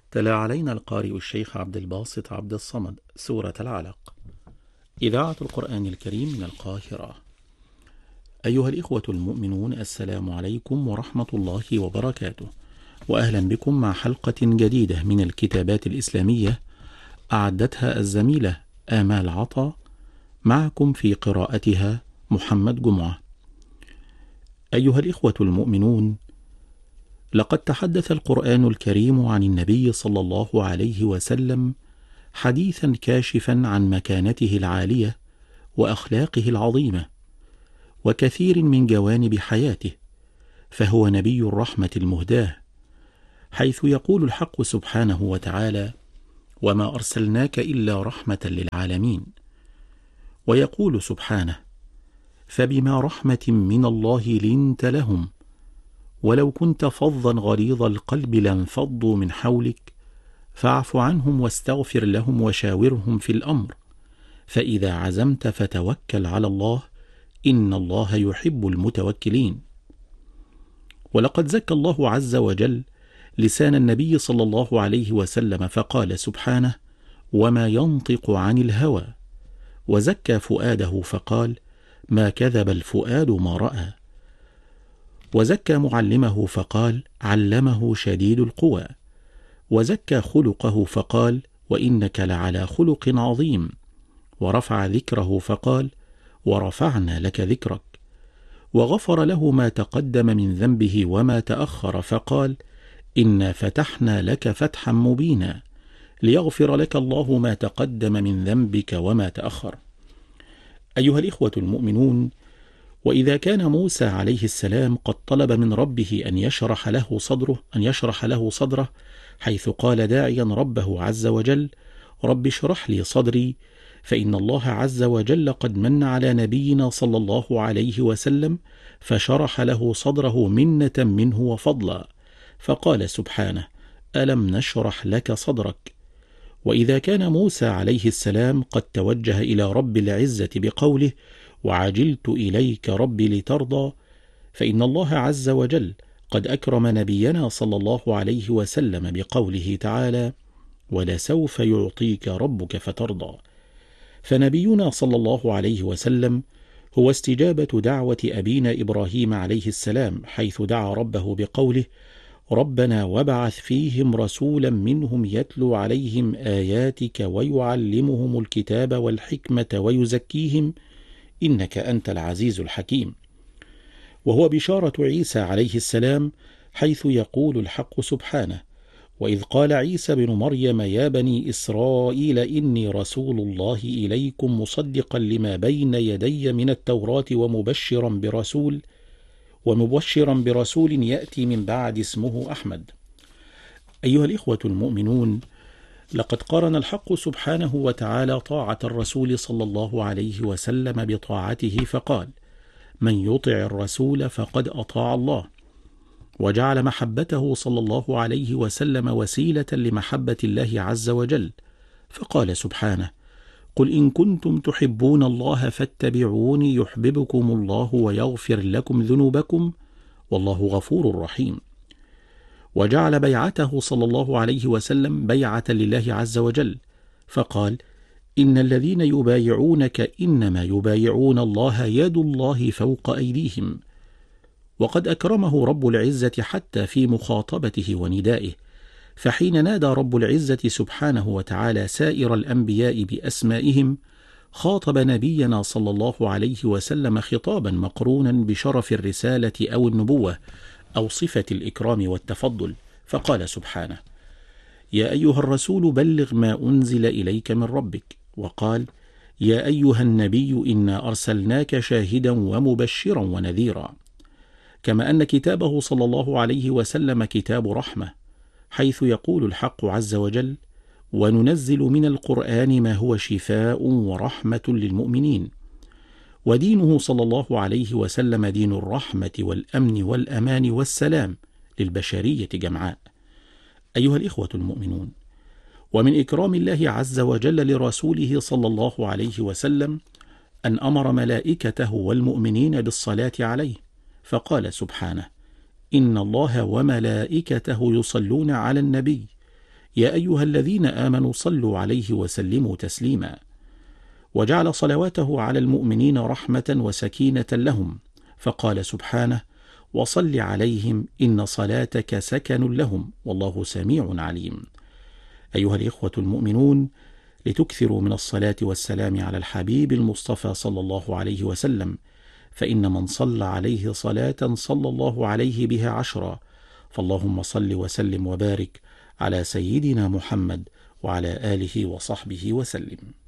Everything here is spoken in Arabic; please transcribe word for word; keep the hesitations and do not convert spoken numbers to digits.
تلا علينا القارئ الشيخ عبد الباسط عبد الصمد سورة العلق. إذاعة القرآن الكريم من القاهرة. أيها الإخوة المؤمنون، السلام عليكم ورحمة الله وبركاته، وأهلا بكم مع حلقة جديدة من الكتابات الإسلامية أعدتها الزميلة آمال عطا، معكم في قراءتها محمد جمعة. أيها الإخوة المؤمنون، لقد تحدث القرآن الكريم عن النبي صلى الله عليه وسلم حديثا كاشفا عن مكانته العالية وأخلاقه العظيمة وكثير من جوانب حياته، فهو نبي الرحمة المهداة، حيث يقول الحق سبحانه وتعالى: وما أرسلناك إلا رحمة للعالمين. ويقول سبحانه: فبما رحمة من الله لنت لهم ولو كنت فظا غليظ القلب لانفضوا من حولك فاعف عنهم واستغفر لهم وشاورهم في الأمر فإذا عزمت فتوكل على الله إن الله يحب المتوكلين. ولقد زكى الله عز وجل لسان النبي صلى الله عليه وسلم فقال سبحانه: وما ينطق عن الهوى، وزكى فؤاده فقال: ما كذب الفؤاد ما رأى، وزكى معلمه فقال: علمه شديد القوى، وزكى خلقه فقال: وإنك لعلى خلق عظيم، ورفع ذكره فقال: ورفعنا لك ذكرك، وغفر له ما تقدم من ذنبه وما تأخر فقال: إنا فتحنا لك فتحا مبينا ليغفر لك الله ما تقدم من ذنبك وما تأخر. أيها الإخوة المؤمنون، وإذا كان موسى عليه السلام قد طلب من ربه أن يشرح له صدره أن يشرح له صدره حيث قال داعيا ربه عز وجل: رب اشرح لي صدري، فإن الله عز وجل قد من على نبينا صلى الله عليه وسلم فشرح له صدره منة منه وفضلا، فقال سبحانه: ألم نشرح لك صدرك. وإذا كان موسى عليه السلام قد توجه إلى رب العزة بقوله: وعجلت إليك ربي لترضى، فإن الله عز وجل قد أكرم نبينا صلى الله عليه وسلم بقوله تعالى: ولسوف يعطيك ربك فترضى. فنبينا صلى الله عليه وسلم هو استجابة دعوة أبينا إبراهيم عليه السلام، حيث دعا ربه بقوله: ربنا وابعث فيهم رسولا منهم يتلو عليهم آياتك ويعلمهم الكتاب والحكمة ويزكيهم إنك أنت العزيز الحكيم. وهو بشارة عيسى عليه السلام، حيث يقول الحق سبحانه: وإذ قال عيسى بن مريم يا بني إسرائيل إني رسول الله إليكم مصدقا لما بين يدي من التوراة ومبشرا برسول ومبشرا برسول يأتي من بعد اسمه أحمد. أيها الإخوة المؤمنون، لقد قارن الحق سبحانه وتعالى طاعة الرسول صلى الله عليه وسلم بطاعته فقال: من يطع الرسول فقد أطاع الله، وجعل محبته صلى الله عليه وسلم وسيلة لمحبة الله عز وجل، فقال سبحانه: قل إن كنتم تحبون الله فاتبعوني يحببكم الله ويغفر لكم ذنوبكم والله غفور رحيم. وجعل بيعته صلى الله عليه وسلم بيعة لله عز وجل، فقال: إن الذين يبايعونك إنما يبايعون الله يد الله فوق أيديهم. وقد أكرمه رب العزة حتى في مخاطبته وندائه، فحين نادى رب العزة سبحانه وتعالى سائر الأنبياء بأسمائهم خاطب نبينا صلى الله عليه وسلم خطابا مقرونا بشرف الرسالة أو النبوة أو صفة الإكرام والتفضل، فقال سبحانه: يا أيها الرسول بلغ ما أنزل إليك من ربك، وقال: يا أيها النبي إنا أرسلناك شاهدا ومبشرا ونذيرا. كما أن كتابه صلى الله عليه وسلم كتاب رحمة، حيث يقول الحق عز وجل: وننزل من القرآن ما هو شفاء ورحمة للمؤمنين. ودينه صلى الله عليه وسلم دين الرحمة والأمن والأمان والسلام للبشرية جمعاء. أيها الإخوة المؤمنون، ومن إكرام الله عز وجل لرسوله صلى الله عليه وسلم أن أمر ملائكته والمؤمنين بالصلاة عليه، فقال سبحانه: إن الله وملائكته يصلون على النبي يا أيها الذين آمنوا صلوا عليه وسلموا تسليما، وجعل صلواته على المؤمنين رحمة وسكينة لهم، فقال سبحانه: وصل عليهم إن صلاتك سكن لهم والله سميع عليم. أيها الإخوة المؤمنون، لتكثروا من الصلاة والسلام على الحبيب المصطفى صلى الله عليه وسلم، فإن من صلى عليه صلاة صلى الله عليه بها عشرا، فاللهم صل وسلم وبارك على سيدنا محمد وعلى آله وصحبه وسلم.